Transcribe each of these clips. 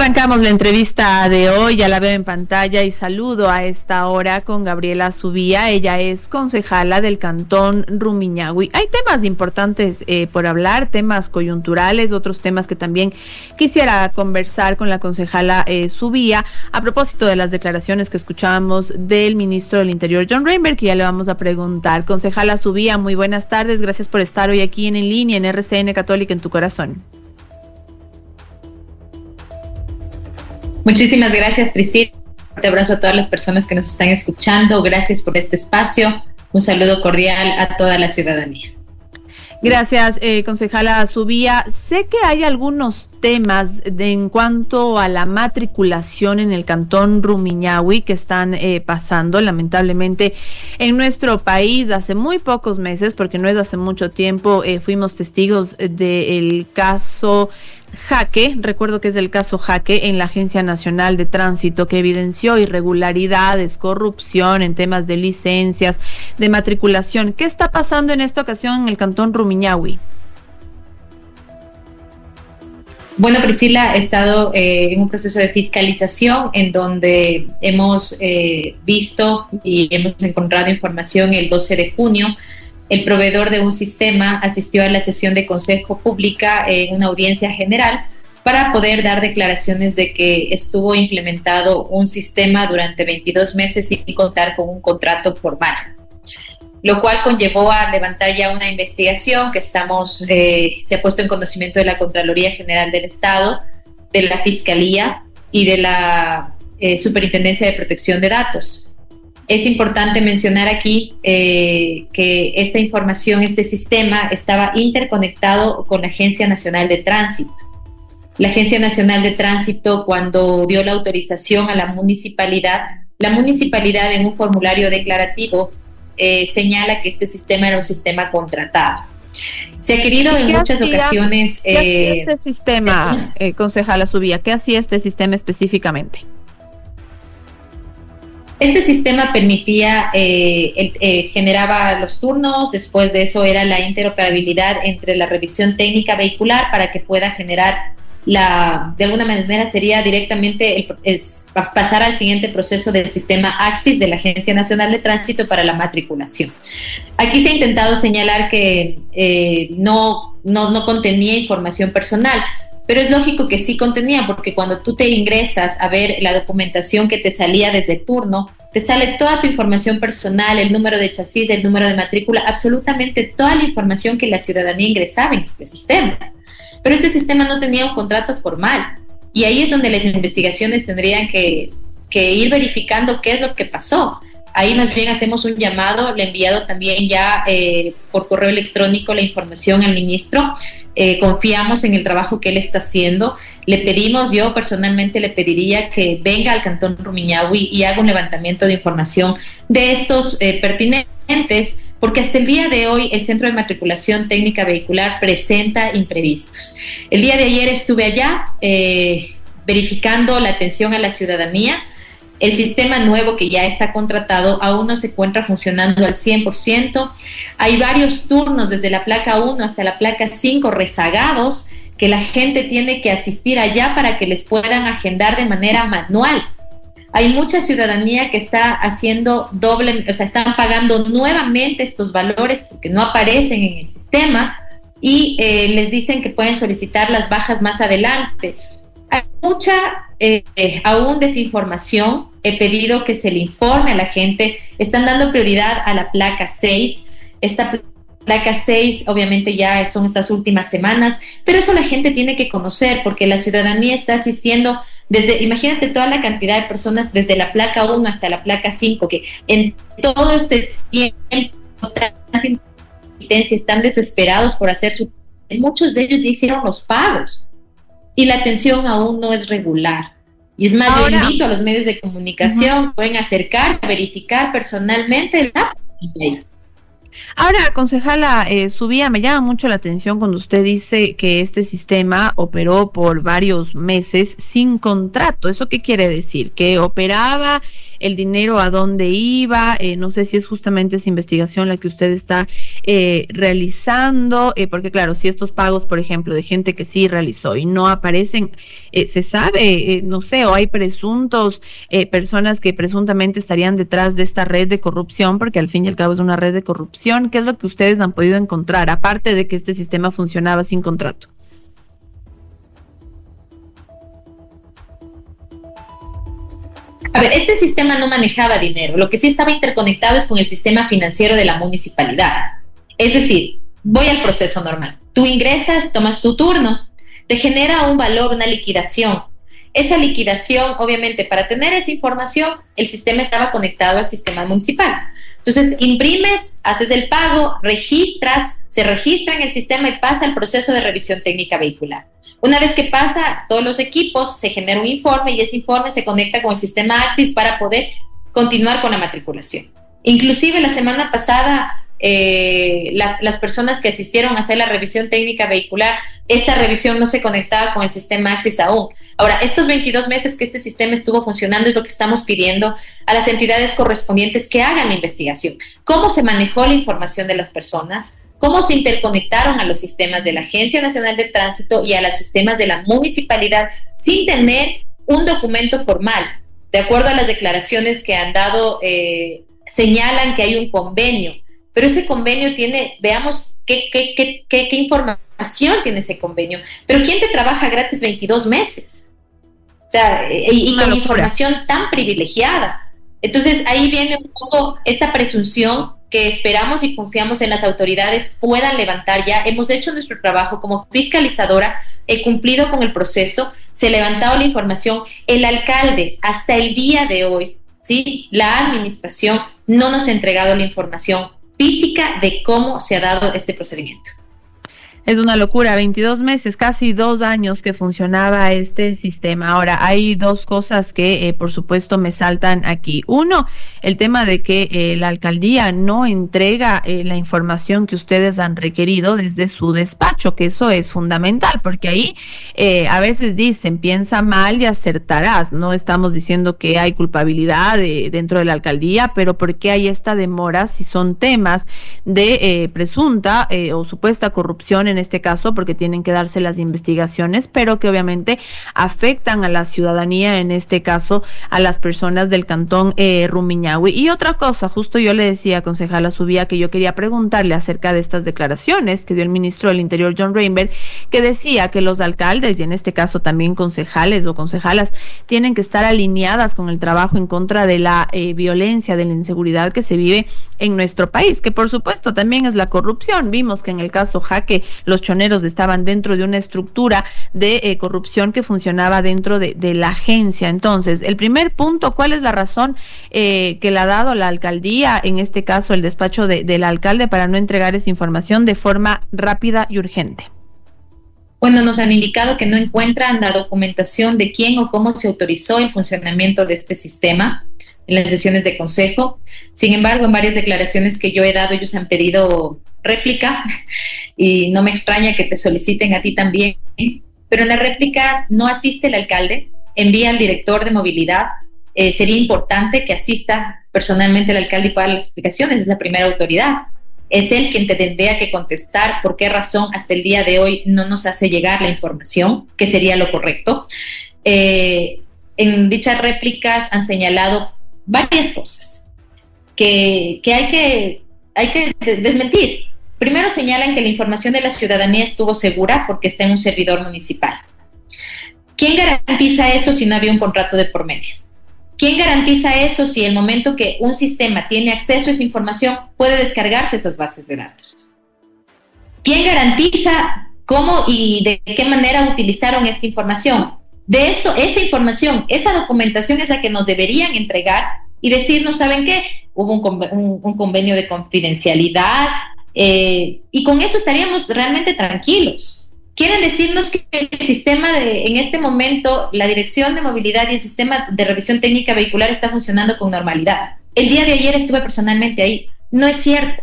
Arrancamos la entrevista de hoy, ya la veo en pantalla y saludo a esta hora con Gabriela Zubía. Ella es concejala del Cantón Rumiñahui. Hay temas importantes por hablar, temas coyunturales, otros temas que también quisiera conversar con la concejala Zubía a propósito de las declaraciones que escuchábamos del ministro del Interior, John Reinberg, que ya le vamos a preguntar. Concejala Zubía, muy buenas tardes, gracias por estar hoy aquí en línea en RCN Católica en tu corazón. Muchísimas gracias, Priscila. Un fuerte abrazo a todas las personas que nos están escuchando. Gracias por este espacio. Un saludo cordial a toda la ciudadanía. Gracias, concejala Zubía. Sé que hay algunos temas en cuanto a la matriculación en el Cantón Rumiñahui que están pasando lamentablemente en nuestro país hace muy pocos meses, porque no es hace mucho tiempo, fuimos testigos del caso Jaque, recuerdo que es el caso Jaque en la Agencia Nacional de Tránsito, que evidenció irregularidades, corrupción en temas de licencias, de matriculación. ¿Qué está pasando en esta ocasión en el Cantón Rumiñahui? Bueno, Priscila, he estado en un proceso de fiscalización en donde hemos visto y hemos encontrado información el 12 de junio. El proveedor de un sistema asistió a la sesión de Consejo Pública en una audiencia general para poder dar declaraciones de que estuvo implementado un sistema durante 22 meses sin contar con un contrato formal, lo cual conllevó a levantar ya una investigación que se ha puesto en conocimiento de la Contraloría General del Estado, de la Fiscalía y de la Superintendencia de Protección de Datos. Es importante mencionar aquí que esta información, este sistema, estaba interconectado con la Agencia Nacional de Tránsito. La Agencia Nacional de Tránsito, cuando dio la autorización a la municipalidad en un formulario declarativo señala que este sistema era un sistema contratado. Se ha querido en muchas ocasiones... ¿Qué hacía este sistema, concejala Zubía? ¿Qué hacía este sistema específicamente? Este sistema permitía, generaba los turnos, después de eso era la interoperabilidad entre la revisión técnica vehicular para que pueda generar de alguna manera sería directamente pasar al siguiente proceso del sistema AXIS de la Agencia Nacional de Tránsito para la matriculación. Aquí se ha intentado señalar que no contenía información personal, pero es lógico que sí contenía, porque cuando tú te ingresas a ver la documentación que te salía desde turno, te sale toda tu información personal, el número de chasis, el número de matrícula, absolutamente toda la información que la ciudadanía ingresaba en este sistema. Pero este sistema no tenía un contrato formal, y ahí es donde las investigaciones tendrían que ir verificando qué es lo que pasó. Ahí más bien hacemos un llamado, le he enviado también ya por correo electrónico la información al ministro. Confiamos en el trabajo que él está haciendo. Le pedimos, yo personalmente le pediría que venga al Cantón Rumiñahui y haga un levantamiento de información de estos pertinentes, porque hasta el día de hoy el Centro de Matriculación Técnica Vehicular presenta imprevistos. El día de ayer estuve allá verificando la atención a la ciudadanía. El sistema nuevo que ya está contratado aún no se encuentra funcionando al 100%. Hay varios turnos desde la placa 1 hasta la placa 5 rezagados que la gente tiene que asistir allá para que les puedan agendar de manera manual. Hay mucha ciudadanía que está haciendo están pagando nuevamente estos valores porque no aparecen en el sistema y les dicen que pueden solicitar las bajas más adelante. Hay mucha aún desinformación. He pedido que se le informe a la gente. Están dando prioridad a la placa 6. Esta placa 6 obviamente ya son estas últimas semanas, pero eso la gente tiene que conocer porque la ciudadanía está asistiendo imagínate toda la cantidad de personas desde la placa 1 hasta la placa 5, que en todo este tiempo están desesperados por hacer muchos de ellos ya hicieron los pagos y la atención aún no es regular. Y es más, yo invito a los medios de comunicación, pueden acercar, verificar personalmente la Ahora, concejala Subía, me llama mucho la atención cuando usted dice que este sistema operó por varios meses sin contrato. ¿Eso qué quiere decir? ¿Que operaba el dinero a dónde iba? No sé si es justamente esa investigación la que usted está realizando, porque claro, si estos pagos, por ejemplo, de gente que sí realizó y no aparecen, se sabe, no sé, o hay presuntos, personas que presuntamente estarían detrás de esta red de corrupción, porque al fin y al cabo es una red de corrupción. ¿Qué es lo que ustedes han podido encontrar, aparte de que este sistema funcionaba sin contrato? A ver, este sistema no manejaba dinero, lo que sí estaba interconectado es con el sistema financiero de la municipalidad. Es decir, voy al proceso normal. Tú ingresas, tomas tu turno, te genera un valor, una liquidación. Esa liquidación, obviamente, para tener esa información, el sistema estaba conectado al sistema municipal. Entonces, imprimes, haces el pago, registras, se registra en el sistema y pasa el proceso de revisión técnica vehicular. Una vez que pasa todos los equipos, se genera un informe y ese informe se conecta con el sistema Axis para poder continuar con la matriculación. Inclusive la semana pasada, las personas que asistieron a hacer la revisión técnica vehicular, esta revisión no se conectaba con el sistema Axis aún. Ahora, estos 22 meses que este sistema estuvo funcionando es lo que estamos pidiendo a las entidades correspondientes que hagan la investigación. ¿Cómo se manejó la información de las personas? ¿Cómo se interconectaron a los sistemas de la Agencia Nacional de Tránsito y a los sistemas de la municipalidad sin tener un documento formal? De acuerdo a las declaraciones que han dado, señalan que hay un convenio, pero ese convenio tiene, veamos qué información tiene ese convenio. Pero ¿quién te trabaja gratis 22 meses? O sea, y con información tan privilegiada. Entonces ahí viene un poco esta presunción que esperamos y confiamos en las autoridades puedan levantar ya. Hemos hecho nuestro trabajo como fiscalizadora, he cumplido con el proceso, se ha levantado la información. El alcalde, hasta el día de hoy, ¿sí?, la administración no nos ha entregado la información física de cómo se ha dado este procedimiento. Es una locura, 22 meses, casi 2 años que funcionaba este sistema. Ahora, hay dos cosas que, por supuesto, me saltan aquí. Uno, el tema de que la alcaldía no entrega la información que ustedes han requerido desde su despacho, que eso es fundamental, porque ahí a veces dicen, piensa mal y acertarás. No estamos diciendo que hay culpabilidad dentro de la alcaldía, pero ¿por qué hay esta demora si son temas de presunta o supuesta corrupción en este caso, porque tienen que darse las investigaciones, pero que obviamente afectan a la ciudadanía, en este caso a las personas del cantón Rumiñahui? Y otra cosa, justo yo le decía, concejala Subía, que yo quería preguntarle acerca de estas declaraciones que dio el ministro del Interior, John Reinberg, que decía que los alcaldes, y en este caso también concejales o concejalas, tienen que estar alineadas con el trabajo en contra de la violencia, de la inseguridad que se vive en nuestro país, que por supuesto también es la corrupción. Vimos que en el caso Jaque los choneros estaban dentro de una estructura de corrupción que funcionaba dentro de la agencia. Entonces, el primer punto, ¿cuál es la razón que le ha dado la alcaldía, en este caso el despacho del alcalde, para no entregar esa información de forma rápida y urgente? Bueno, nos han indicado que no encuentran la documentación de quién o cómo se autorizó el funcionamiento de este sistema en las sesiones de consejo. Sin embargo, en varias declaraciones que yo he dado, ellos han pedido réplica y no me extraña que te soliciten a ti también, pero en las réplicas no asiste el alcalde, envía al director de movilidad. Sería importante que asista personalmente el alcalde y pueda dar las explicaciones, es la primera autoridad. Es él quien te tendría que contestar por qué razón hasta el día de hoy no nos hace llegar la información, que sería lo correcto. En dichas réplicas han señalado varias cosas que hay que desmentir. Primero señalan que la información de la ciudadanía estuvo segura porque está en un servidor municipal. ¿Quién garantiza eso si no había un contrato de por medio? ¿Quién garantiza eso si el momento que un sistema tiene acceso a esa información puede descargarse esas bases de datos? ¿Quién garantiza cómo y de qué manera utilizaron esta información? De eso, esa información, esa documentación es la que nos deberían entregar y decirnos, ¿saben qué? Hubo un convenio de confidencialidad y con eso estaríamos realmente tranquilos. Quieren decirnos que el sistema en este momento, la Dirección de Movilidad y el sistema de revisión técnica vehicular está funcionando con normalidad. El día de ayer estuve personalmente ahí. No es cierto.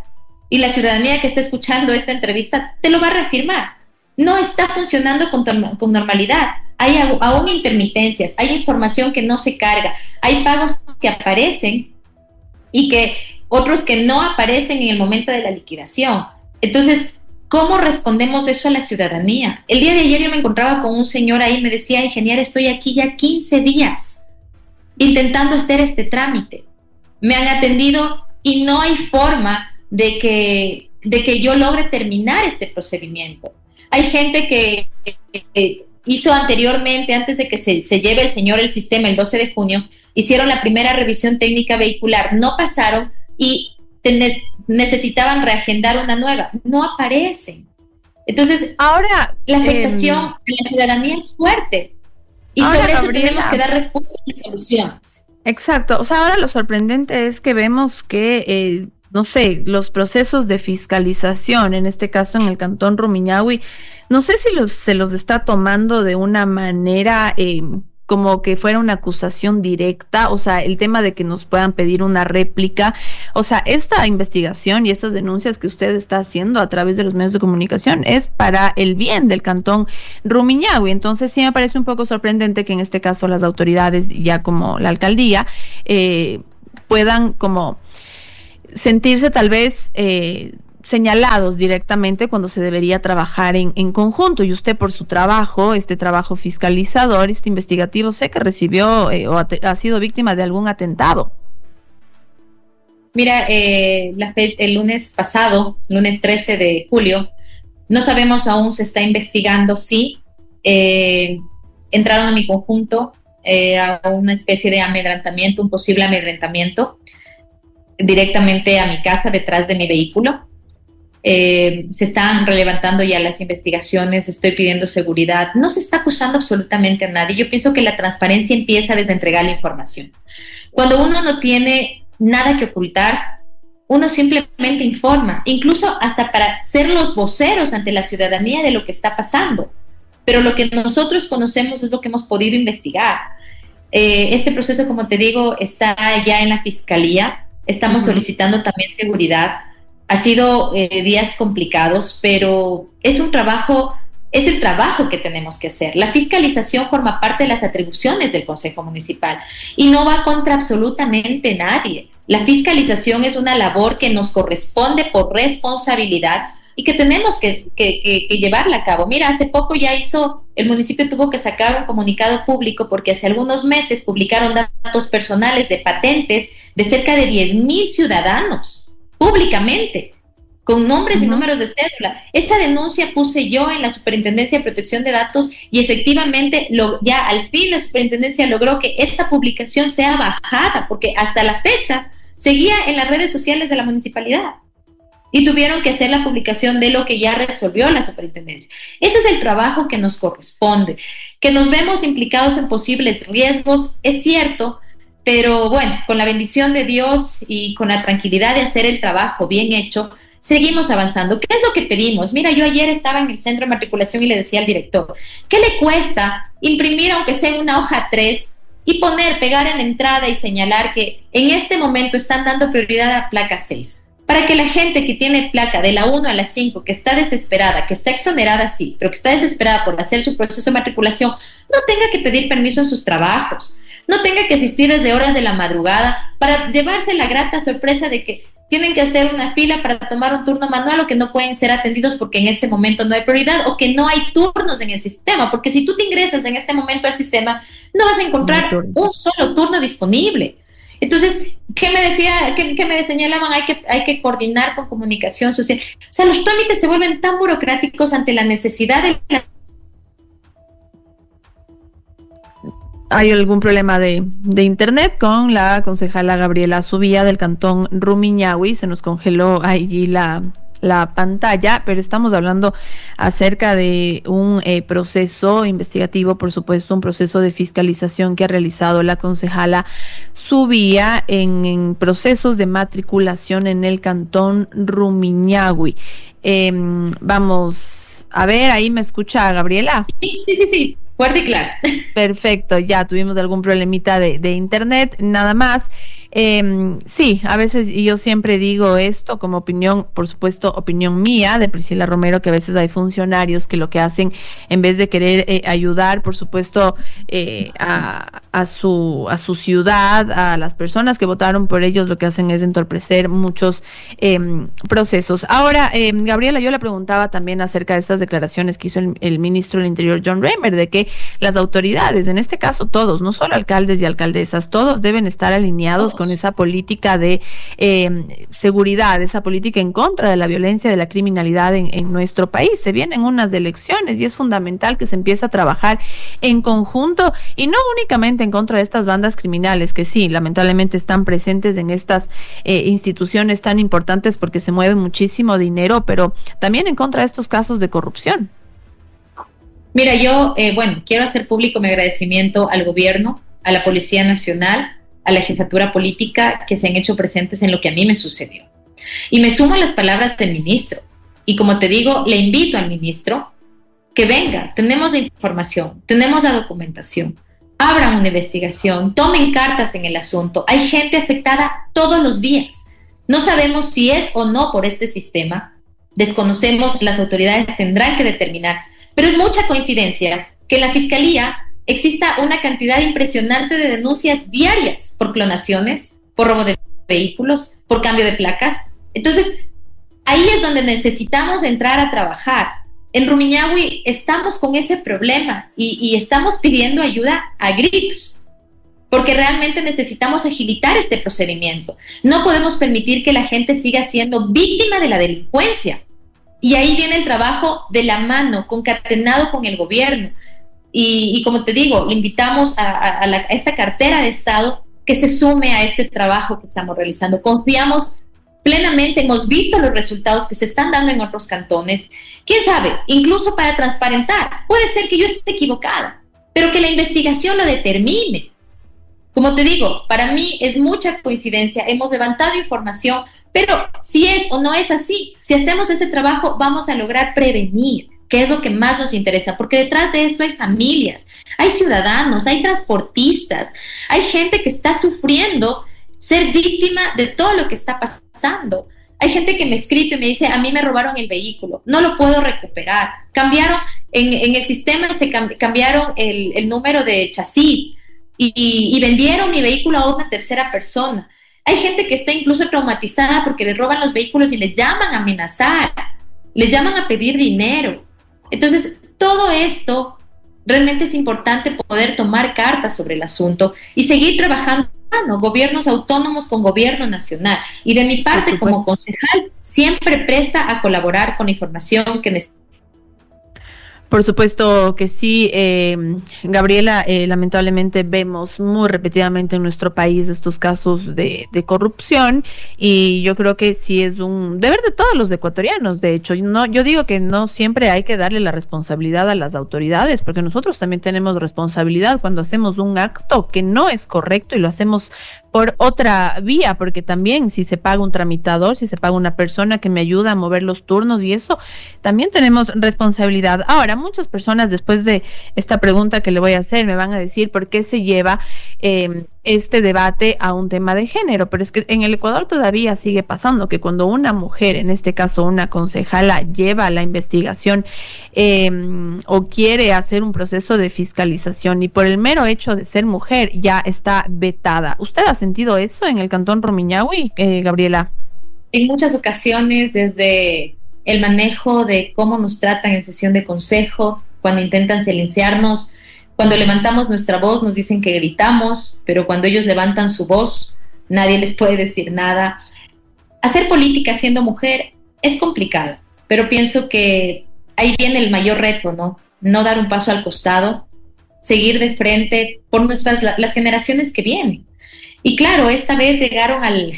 y la ciudadanía que está escuchando esta entrevista te lo va a reafirmar. No está funcionando con normalidad. Hay aún intermitencias, hay información que no se carga, hay pagos que aparecen y que otros que no aparecen en el momento de la liquidación. Entonces, ¿cómo respondemos eso a la ciudadanía? El día de ayer yo me encontraba con un señor ahí, me decía, ingeniera, estoy aquí ya 15 días intentando hacer este trámite. Me han atendido y no hay forma de que yo logre terminar este procedimiento. Hay gente que hizo anteriormente, antes de que se lleve el señor el sistema el 12 de junio, hicieron la primera revisión técnica vehicular, no pasaron y necesitaban reagendar una nueva, no aparecen. Entonces, ahora la afectación de la ciudadanía es fuerte y ahora, sobre eso Gabriela, tenemos que dar respuestas y soluciones. Exacto, o sea, ahora lo sorprendente es que vemos que no sé, los procesos de fiscalización, en este caso en el Cantón Rumiñahui, no sé si se los está tomando de una manera como que fuera una acusación directa, o sea, el tema de que nos puedan pedir una réplica, o sea, esta investigación y estas denuncias que usted está haciendo a través de los medios de comunicación es para el bien del Cantón Rumiñahui. Entonces sí me parece un poco sorprendente que en este caso las autoridades, ya como la alcaldía, puedan como sentirse tal vez señalados directamente cuando se debería trabajar en conjunto. Y usted, por su trabajo, este trabajo fiscalizador, este investigativo, sé que recibió o ha sido víctima de algún atentado. Mira, el lunes pasado, lunes 13 de julio, no sabemos aún, se está investigando si entraron a mi conjunto a una especie de amedrentamiento, un posible amedrentamiento, directamente a mi casa, detrás de mi vehículo. Se están relevantando ya las investigaciones, estoy pidiendo seguridad, no se está acusando absolutamente a nadie. Yo pienso que la transparencia empieza desde entregar la información. Cuando uno no tiene nada que ocultar, uno simplemente informa, incluso hasta para ser los voceros ante la ciudadanía de lo que está pasando. Pero lo que nosotros conocemos es lo que hemos podido investigar. Este proceso, como te digo, está ya en la fiscalía. Estamos solicitando también seguridad. Ha sido días complicados, pero es el trabajo que tenemos que hacer. La fiscalización forma parte de las atribuciones del Consejo Municipal y no va contra absolutamente nadie. La fiscalización es una labor que nos corresponde por responsabilidad y que tenemos que llevarla a cabo. Mira, hace poco el municipio tuvo que sacar un comunicado público porque hace algunos meses publicaron datos personales de patentes de cerca de 10,000 ciudadanos, públicamente, con nombres y números de cédula. Esta denuncia puse yo en la Superintendencia de Protección de Datos y efectivamente ya al fin la Superintendencia logró que esa publicación sea bajada, porque hasta la fecha seguía en las redes sociales de la municipalidad. Y tuvieron que hacer la publicación de lo que ya resolvió la superintendencia. Ese es el trabajo que nos corresponde. Que nos vemos implicados en posibles riesgos, es cierto, pero bueno, con la bendición de Dios y con la tranquilidad de hacer el trabajo bien hecho, seguimos avanzando. ¿Qué es lo que pedimos? Mira, yo ayer estaba en el centro de matriculación y le decía al director, ¿qué le cuesta imprimir aunque sea una hoja 3 y pegar en la entrada y señalar que en este momento están dando prioridad a placa 6? Para que la gente que tiene placa de la 1 a la 5, que está desesperada, que está exonerada sí, pero que está desesperada por hacer su proceso de matriculación, no tenga que pedir permiso en sus trabajos, no tenga que asistir desde horas de la madrugada para llevarse la grata sorpresa de que tienen que hacer una fila para tomar un turno manual o que no pueden ser atendidos porque en ese momento no hay prioridad o que no hay turnos en el sistema, porque si tú te ingresas en este momento al sistema, no vas a encontrar un solo turno disponible. Entonces, ¿qué me decía? ¿Qué me señalaban? Hay que coordinar con comunicación social. O sea, los trámites se vuelven tan burocráticos ante la necesidad de la... ¿Hay algún problema de internet con la concejala Gabriela Zubía del Cantón Rumiñahui? Se nos congeló allí la pantalla, pero estamos hablando acerca de un proceso investigativo, por supuesto, un proceso de fiscalización que ha realizado la concejala Zubía en procesos de matriculación en el Cantón Rumiñahui. Vamos a ver, ahí me escucha Gabriela. Sí. Fuerte y claro. Perfecto, ya tuvimos algún problemita de internet, nada más. Sí, a veces yo siempre digo esto como opinión, por supuesto, opinión mía de Priscila Romero, que a veces hay funcionarios que lo que hacen, en vez de querer ayudar, por supuesto, a su ciudad, a las personas que votaron por ellos, lo que hacen es entorpecer muchos procesos. Ahora, Gabriela, yo le preguntaba también acerca de estas declaraciones que hizo el ministro del Interior, John Ramer, de que las autoridades, en este caso todos, no solo alcaldes y alcaldesas, todos deben estar alineados con esa política de seguridad, esa política en contra de la violencia, de la criminalidad en nuestro país. Se vienen unas elecciones y es fundamental que se empiece a trabajar en conjunto y no únicamente en contra de estas bandas criminales que sí, lamentablemente están presentes en estas instituciones tan importantes porque se mueve muchísimo dinero, pero también en contra de estos casos de corrupción. Mira, yo, quiero hacer público mi agradecimiento al gobierno, a la Policía Nacional, a la jefatura política que se han hecho presentes en lo que a mí me sucedió. Y me sumo a las palabras del ministro. Y como te digo, le invito al ministro que venga. Tenemos la información, tenemos la documentación. Abran una investigación, tomen cartas en el asunto. Hay gente afectada todos los días. No sabemos si es o no por este sistema. Desconocemos, las autoridades tendrán que determinar. Pero es mucha coincidencia que en la Fiscalía exista una cantidad impresionante de denuncias diarias por clonaciones, por robo de vehículos, por cambio de placas. Entonces, ahí es donde necesitamos entrar a trabajar. En Rumiñahui estamos con ese problema y estamos pidiendo ayuda a gritos, porque realmente necesitamos agilitar este procedimiento. No podemos permitir que la gente siga siendo víctima de la delincuencia. Y ahí viene el trabajo de la mano, concatenado con el gobierno. Y como te digo, le invitamos a esta cartera de Estado que se sume a este trabajo que estamos realizando. Confiamos plenamente, hemos visto los resultados que se están dando en otros cantones. ¿Quién sabe? Incluso para transparentar. Puede ser que yo esté equivocada, pero que la investigación lo determine. Como te digo, para mí es mucha coincidencia. Hemos levantado información, pero si es o no es así, si hacemos ese trabajo, vamos a lograr prevenir, que es lo que más nos interesa, porque detrás de esto hay familias, hay ciudadanos, hay transportistas, hay gente que está sufriendo ser víctima de todo lo que está pasando. Hay gente que me ha escrito y me dice, a mí me robaron el vehículo, no lo puedo recuperar. Cambiaron, en el sistema cambiaron el número de chasis y vendieron mi vehículo a una tercera persona. Hay gente que está incluso traumatizada porque le roban los vehículos y les llaman a amenazar, les llaman a pedir dinero. Entonces, todo esto realmente es importante poder tomar cartas sobre el asunto y seguir trabajando, gobiernos autónomos con gobierno nacional. Y de mi parte, como concejal, siempre presta a colaborar con la información que necesita. Por supuesto que sí, Gabriela, lamentablemente vemos muy repetidamente en nuestro país estos casos de corrupción y yo creo que sí es un deber de todos los ecuatorianos. De hecho, yo digo que no siempre hay que darle la responsabilidad a las autoridades, porque nosotros también tenemos responsabilidad cuando hacemos un acto que no es correcto y lo hacemos por otra vía, porque también si se paga un tramitador, si se paga una persona que me ayuda a mover los turnos y eso, también tenemos responsabilidad. Ahora, muchas personas después de esta pregunta que le voy a hacer me van a decir por qué se lleva este debate a un tema de género, pero es que en el Ecuador todavía sigue pasando que cuando una mujer, en este caso una concejala, lleva la investigación o quiere hacer un proceso de fiscalización y por el mero hecho de ser mujer ya está vetada. ¿Usted ha sentido eso en el cantón Rumiñahui, Gabriela? En muchas ocasiones, desde el manejo de cómo nos tratan en sesión de consejo, cuando intentan silenciarnos, cuando levantamos nuestra voz nos dicen que gritamos, pero cuando ellos levantan su voz nadie les puede decir nada. Hacer política siendo mujer es complicado, pero pienso que ahí viene el mayor reto, ¿no? No dar un paso al costado, seguir de frente por las generaciones que vienen. Y claro, esta vez llegaron al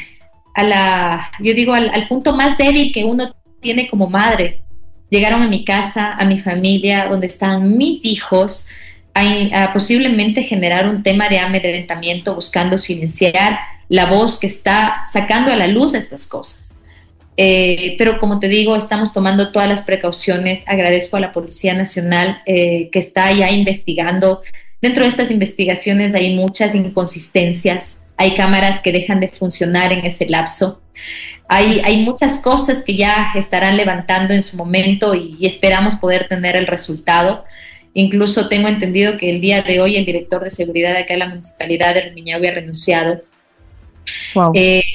punto más débil que uno tiene como madre. Llegaron a mi casa, a mi familia, donde están mis hijos, a posiblemente generar un tema de amedrentamiento, buscando silenciar la voz que está sacando a la luz estas cosas. Pero como te digo, estamos tomando todas las precauciones. Agradezco a la Policía Nacional que está ya investigando. Dentro de estas investigaciones hay muchas inconsistencias. hay cámaras que dejan de funcionar en ese lapso. Hay muchas cosas que ya estarán levantando en su momento y esperamos poder tener el resultado. Incluso tengo entendido que el día de hoy el director de seguridad de acá de la municipalidad de Rumiñahui ha renunciado. Wow.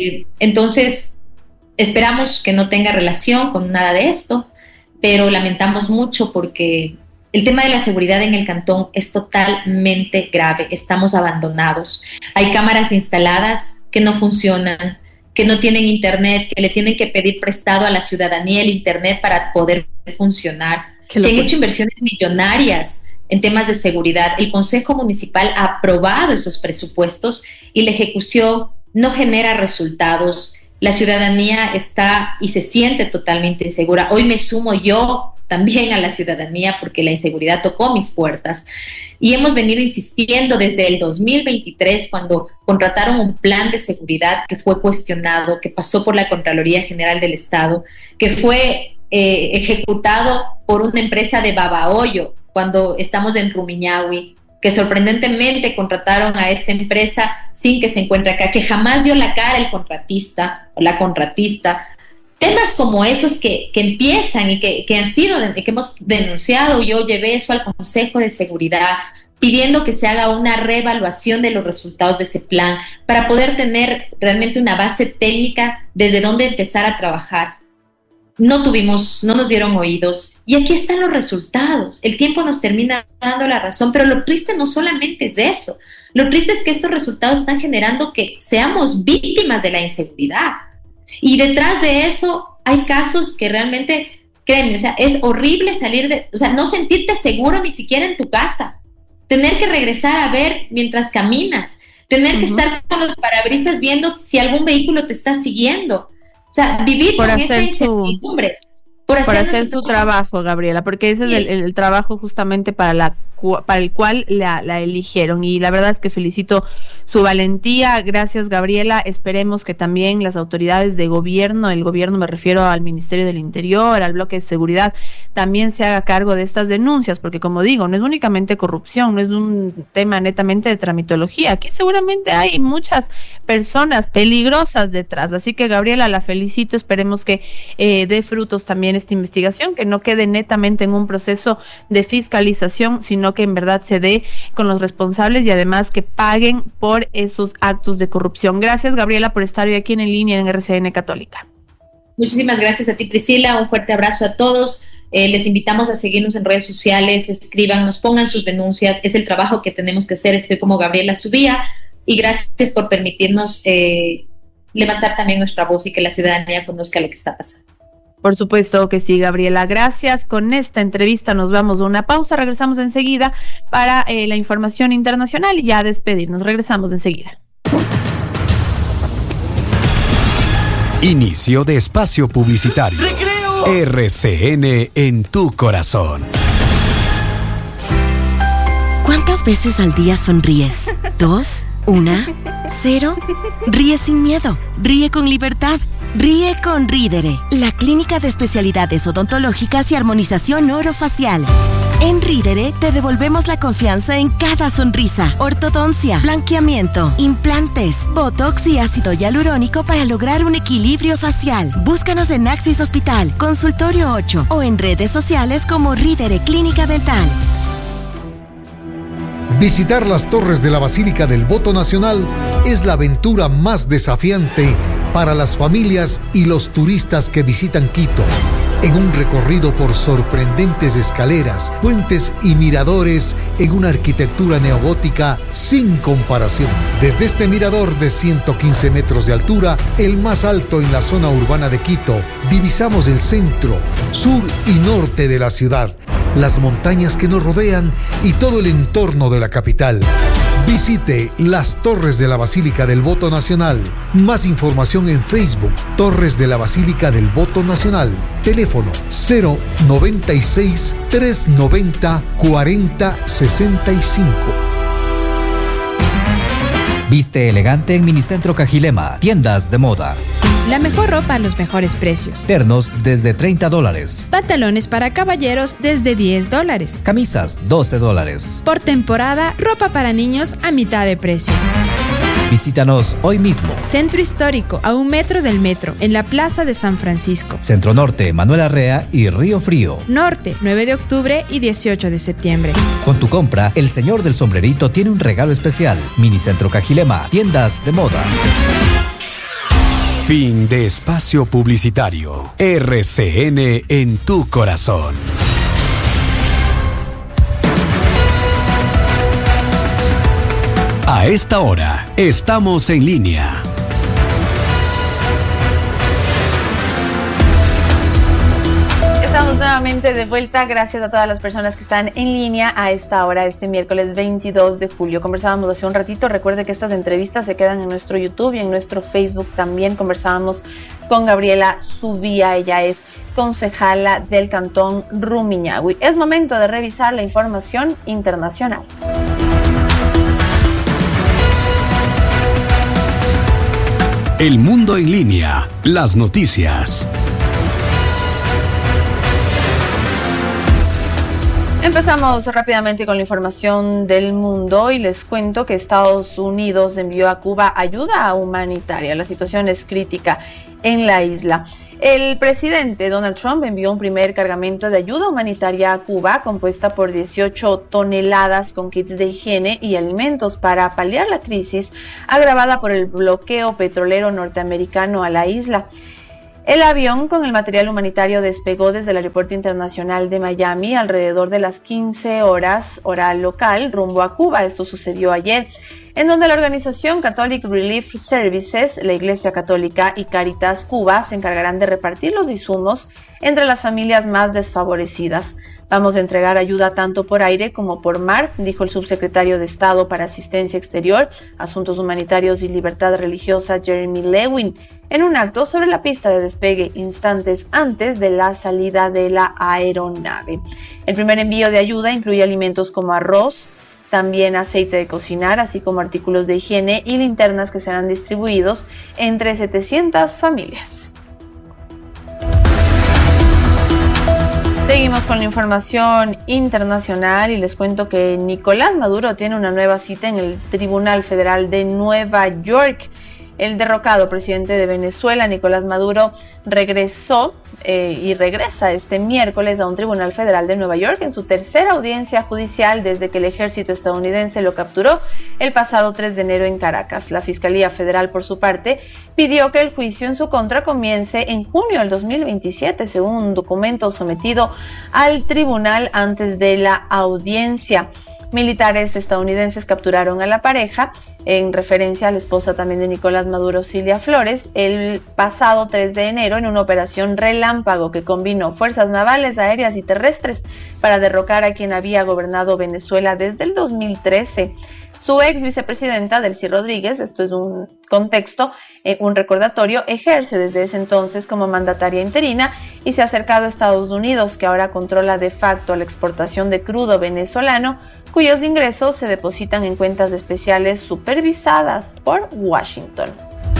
Entonces, esperamos que no tenga relación con nada de esto, pero lamentamos mucho porque el tema de la seguridad en el cantón es totalmente grave. Estamos abandonados. Hay cámaras instaladas que no funcionan, que no tienen internet, que le tienen que pedir prestado a la ciudadanía el internet para poder funcionar. Se han hecho inversiones millonarias en temas de seguridad. El Consejo Municipal ha aprobado esos presupuestos y la ejecución no genera resultados. La ciudadanía está y se siente totalmente insegura. Hoy me sumo yo también a la ciudadanía porque la inseguridad tocó mis puertas. Y hemos venido insistiendo desde el 2023, cuando contrataron un plan de seguridad que fue cuestionado, que pasó por la Contraloría General del Estado, que fue ejecutado por una empresa de Babahoyo, cuando estamos en Rumiñahui, que sorprendentemente contrataron a esta empresa sin que se encuentre acá, que jamás dio la cara el contratista o la contratista. Temas como esos que empiezan y que hemos denunciado. Yo llevé eso al Consejo de Seguridad, pidiendo que se haga una reevaluación de los resultados de ese plan para poder tener realmente una base técnica desde donde empezar a trabajar. No nos dieron oídos y aquí están los resultados. El tiempo nos termina dando la razón, pero lo triste no solamente es eso. Lo triste es que estos resultados están generando que seamos víctimas de la inseguridad. Y detrás de eso hay casos que realmente, créeme, o sea, es horrible no sentirte seguro ni siquiera en tu casa, tener que regresar a ver mientras caminas, tener que estar con los parabrisas viendo si algún vehículo te está siguiendo, o sea, vivir con esa incertidumbre. Por hacer tu trabajo, Gabriela, porque ese es el trabajo justamente para el cual la eligieron, y la verdad es que felicito su valentía. Gracias, Gabriela. Esperemos que también las autoridades de gobierno, el gobierno me refiero al Ministerio del Interior, al bloque de seguridad, también se haga cargo de estas denuncias, porque como digo, no es únicamente corrupción, no es un tema netamente de tramitología. Aquí seguramente hay muchas personas peligrosas detrás, así que Gabriela, la felicito. Esperemos que dé frutos también esta investigación, que no quede netamente en un proceso de fiscalización, sino que en verdad se dé con los responsables y además que paguen por esos actos de corrupción. Gracias, Gabriela, por estar hoy aquí en línea en RCN Católica. Muchísimas gracias a ti, Priscila. Un fuerte abrazo a todos. Les invitamos a seguirnos en redes sociales, escríbanos, pongan sus denuncias. Es el trabajo que tenemos que hacer. Estoy como Gabriela Subía y gracias por permitirnos levantar también nuestra voz y que la ciudadanía conozca lo que está pasando. Por supuesto que sí, Gabriela. Gracias. Con esta entrevista nos vamos a una pausa. Regresamos enseguida para la información internacional y ya a despedirnos. Regresamos enseguida. Inicio de espacio publicitario. ¡Recreo! RCN en tu corazón. ¿Cuántas veces al día sonríes? ¿2? ¿1? ¿0? Ríe sin miedo. Ríe con libertad. Ríe con Ridere, la clínica de especialidades odontológicas y armonización orofacial. En Ridere te devolvemos la confianza en cada sonrisa. Ortodoncia, blanqueamiento, implantes, botox y ácido hialurónico para lograr un equilibrio facial. Búscanos en Axis Hospital, Consultorio 8 o en redes sociales como Ridere Clínica Dental. Visitar las torres de la Basílica del Voto Nacional es la aventura más desafiante para las familias y los turistas que visitan Quito. En un recorrido por sorprendentes escaleras, puentes y miradores en una arquitectura neogótica sin comparación. Desde este mirador de 115 metros de altura, el más alto en la zona urbana de Quito, divisamos el centro, sur y norte de la ciudad, las montañas que nos rodean y todo el entorno de la capital. Visite las Torres de la Basílica del Voto Nacional. Más información en Facebook, Torres de la Basílica del Voto Nacional. Teléfono 096 390 4065. Viste elegante en Minicentro Cajilema. Tiendas de moda. La mejor ropa a los mejores precios. Ternos desde $30. Pantalones para caballeros desde $10. Camisas $12. Por temporada, ropa para niños a mitad de precio. Visítanos hoy mismo. Centro Histórico, a 1 metro del metro, en la Plaza de San Francisco. Centro Norte, Manuel Arrea y Río Frío. Norte, 9 de octubre y 18 de septiembre. Con tu compra, el señor del sombrerito tiene un regalo especial. Minicentro Cajilema, tiendas de moda. Fin de espacio publicitario. RCN en tu corazón. A esta hora, estamos en línea. Estamos nuevamente de vuelta. Gracias a todas las personas que están en línea a esta hora, este miércoles 22 de julio. Conversábamos hace un ratito. Recuerde que estas entrevistas se quedan en nuestro YouTube y en nuestro Facebook también. Conversábamos con Gabriela Zubía. Ella es concejala del Cantón Rumiñahui. Es momento de revisar la información internacional. El mundo en línea, las noticias. Empezamos rápidamente con la información del mundo y les cuento que Estados Unidos envió a Cuba ayuda humanitaria. La situación es crítica en la isla. El presidente Donald Trump envió un primer cargamento de ayuda humanitaria a Cuba, compuesta por 18 toneladas con kits de higiene y alimentos para paliar la crisis agravada por el bloqueo petrolero norteamericano a la isla. El avión con el material humanitario despegó desde el Aeropuerto Internacional de Miami alrededor de las 15 horas, hora local, rumbo a Cuba. Esto sucedió ayer, en donde la organización Catholic Relief Services, la Iglesia Católica y Caritas Cuba se encargarán de repartir los insumos entre las familias más desfavorecidas. Vamos a entregar ayuda tanto por aire como por mar, dijo el subsecretario de Estado para Asistencia Exterior, Asuntos Humanitarios y Libertad Religiosa, Jeremy Lewin, en un acto sobre la pista de despegue instantes antes de la salida de la aeronave. El primer envío de ayuda incluye alimentos como arroz, también aceite de cocinar, así como artículos de higiene y linternas que serán distribuidos entre 700 familias. Seguimos con la información internacional y les cuento que Nicolás Maduro tiene una nueva cita en el Tribunal Federal de Nueva York. El derrocado presidente de Venezuela, Nicolás Maduro, regresa este miércoles a un tribunal federal de Nueva York en su tercera audiencia judicial desde que el ejército estadounidense lo capturó el pasado 3 de enero en Caracas. La Fiscalía Federal, por su parte, pidió que el juicio en su contra comience en junio del 2027, según un documento sometido al tribunal antes de la audiencia. Militares estadounidenses capturaron a la pareja, en referencia a la esposa también de Nicolás Maduro, Cilia Flores, el pasado 3 de enero en una operación relámpago que combinó fuerzas navales, aéreas y terrestres para derrocar a quien había gobernado Venezuela desde el 2013. Su ex vicepresidenta, Delcy Rodríguez, esto es un contexto, un recordatorio, ejerce desde ese entonces como mandataria interina y se ha acercado a Estados Unidos, que ahora controla de facto la exportación de crudo venezolano, cuyos ingresos se depositan en cuentas especiales supervisadas por Washington.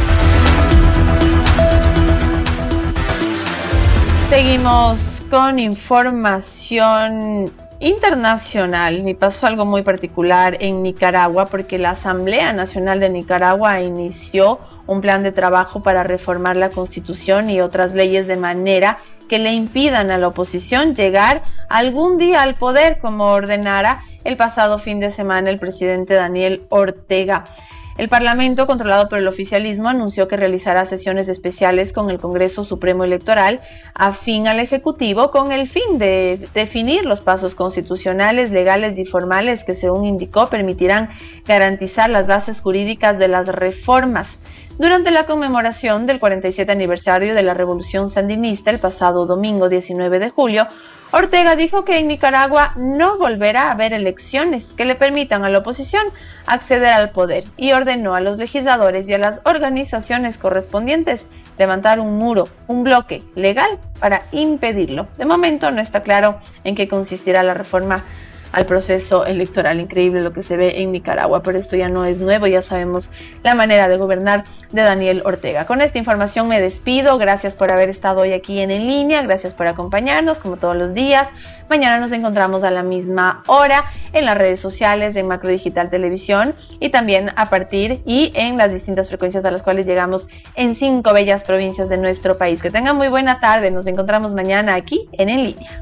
Seguimos con información internacional y pasó algo muy particular en Nicaragua porque la Asamblea Nacional de Nicaragua inició un plan de trabajo para reformar la Constitución y otras leyes de manera que le impidan a la oposición llegar algún día al poder, como ordenara el pasado fin de semana el presidente Daniel Ortega. El Parlamento, controlado por el oficialismo, anunció que realizará sesiones especiales con el Congreso Supremo Electoral afín al Ejecutivo con el fin de definir los pasos constitucionales, legales y formales que, según indicó, permitirán garantizar las bases jurídicas de las reformas. Durante la conmemoración del 47 aniversario de la Revolución Sandinista el pasado domingo 19 de julio, Ortega dijo que en Nicaragua no volverá a haber elecciones que le permitan a la oposición acceder al poder y ordenó a los legisladores y a las organizaciones correspondientes levantar un muro, un bloque legal para impedirlo. De momento no está claro en qué consistirá la reforma al proceso electoral. Increíble lo que se ve en Nicaragua, pero esto ya no es nuevo, ya sabemos la manera de gobernar de Daniel Ortega. Con esta información me despido, gracias por haber estado hoy aquí en Línea, gracias por acompañarnos como todos los días. Mañana nos encontramos a la misma hora en las redes sociales de Macro Digital Televisión y también a partir y en las distintas frecuencias a las cuales llegamos en 5 bellas provincias de nuestro país. Que tengan muy buena tarde, nos encontramos mañana aquí en Línea.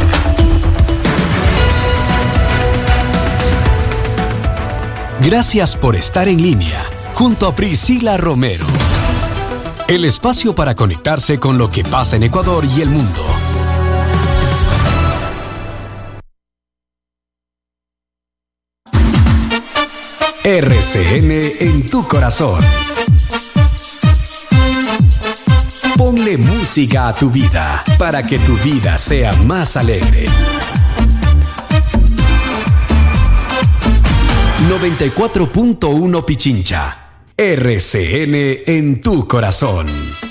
Gracias por estar en línea junto a Priscila Romero. El espacio para conectarse con lo que pasa en Ecuador y el mundo. RCN en tu corazón. Ponle música a tu vida para que tu vida sea más alegre. 94.1 Pichincha. RCN en tu corazón.